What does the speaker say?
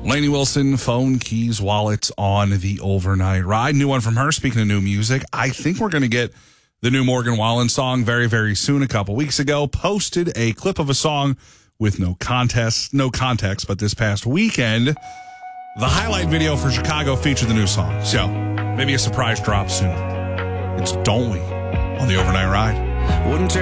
Lainey Wilson, phone, keys, wallets on the overnight ride. New one from her. Speaking of new music, I think we're going to get the new Morgan Wallen song very, very soon. A couple weeks ago, posted a clip of a song with no context, but this past weekend, the highlight video for Chicago featured the new song. So maybe a surprise drop soon. It's Don't We on the overnight ride. Wouldn't